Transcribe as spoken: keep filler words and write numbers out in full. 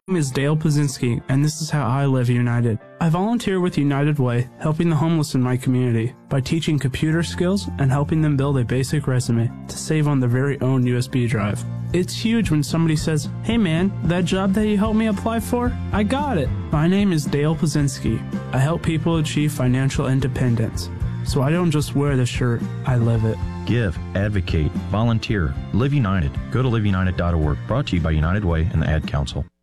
My name is Dale Pazinski, and this is how I live United. I volunteer with United Way, helping the homeless in my community by teaching computer skills and helping them build a basic resume to save on their very own U S B drive. It's huge when somebody says, "Hey man, that job that you helped me apply for, I got it." My name is Dale Pazinski. I help people achieve financial independence. So I don't just wear the shirt, I live it. Give, advocate, volunteer, Live United. Go to live united dot org. Brought to you by United Way and the Ad Council.